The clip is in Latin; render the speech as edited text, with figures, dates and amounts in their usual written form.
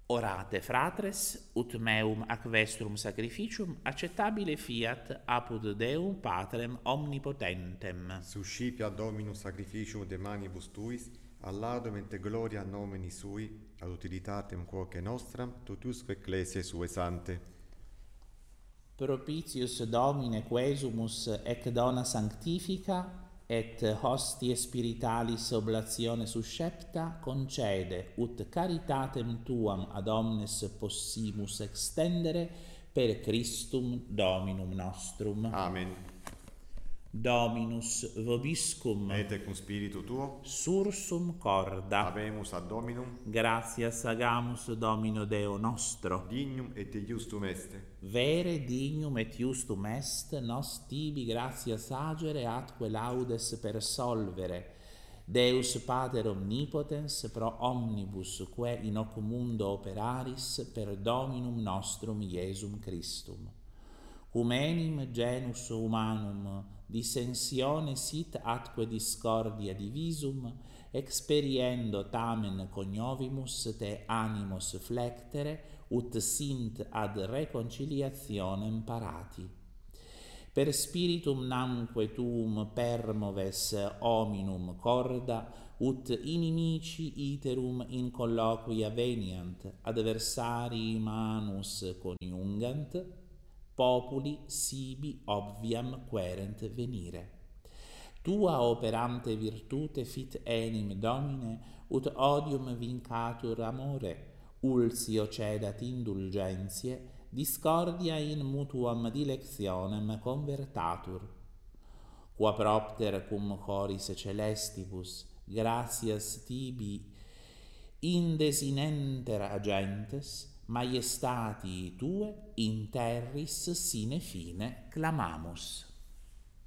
Orate fratres, ut meum ac vestrum sacrificium acceptabile fiat apud Deum Patrem omnipotentem. Suscipia Dominus sacrificium de manibus tuis, all'adum et gloria nomini sui, ad utilitatem quoque nostram, totusque ecclesiae sue sante. Propitius Domine quesumus ec dona sanctifica, et hostie spiritualis oblatione suscepta, concede, ut caritatem tuam ad omnes possimus extendere, per Christum Dominum nostrum. Amen. Dominus vobiscum. Et cum spiritu tuo, Sursum corda. habemus ad Dominum, Gratias agamus Domino Deo nostro. dignum et iustum est. Vere dignum et iustum est, nos tibi gratias agere atque laudes persolvere. Deus Pater omnipotens pro omnibus quae in hoc mundo operaris per Dominum nostrum Iesum Christum. Cum enim genus humanum dissensione sit atque discordia divisum, experiendo tamen coniovimus te animos flectere, ut sint ad reconciliationem parati. Per spiritum namque tuum permoves hominum corda, ut inimici iterum in colloquia veniant, adversarii manus coniungant, populi sibi obviam querent venire. Tua operante virtute fit enim Domine, ut odium vincatur amore, ulsio cedat indulgentiae, discordia in mutuam dilectionem convertatur. Qua propter cum choris celestibus, gratias tibi indesinenter agentes, maiestatii tue in terris sine fine clamamus.